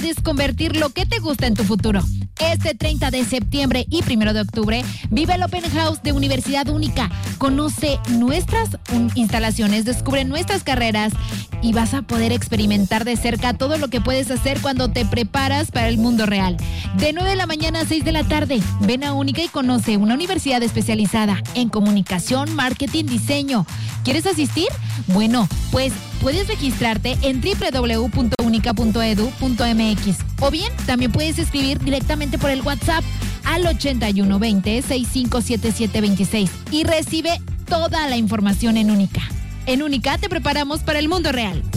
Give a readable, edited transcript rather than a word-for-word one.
puedes convertir lo que te gusta en tu futuro. Este 30 de septiembre y 1 de octubre, vive el Open House de Universidad Única. Conoce nuestras instalaciones, descubre nuestras carreras y vas a poder experimentar de cerca todo lo que puedes hacer cuando te preparas para el mundo real. De 9 de la mañana a 6 de la tarde, ven a Única y conoce una universidad especializada en comunicación, marketing, diseño. ¿Quieres asistir? Bueno, pues puedes registrarte en www.unica.edu.mx o bien también puedes escribir directamente por el WhatsApp al 8120-657726 y recibe toda la información en Única. En Única te preparamos para el mundo real.